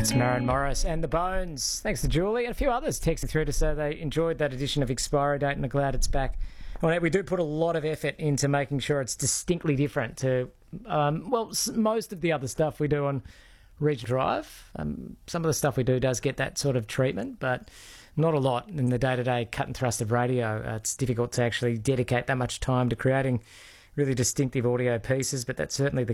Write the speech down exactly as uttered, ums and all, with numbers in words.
That's Maren Morris and the Bones. Thanks to Julie and a few others texting through to say they enjoyed that edition of Expiry Date and are glad it's back. Well, we do put a lot of effort into making sure it's distinctly different to, um, well, most of the other stuff we do on Reg Drive. Um, some of the stuff we do does get that sort of treatment, but not a lot in the day-to-day cut and thrust of radio. Uh, it's difficult to actually dedicate that much time to creating really distinctive audio pieces, but that's certainly the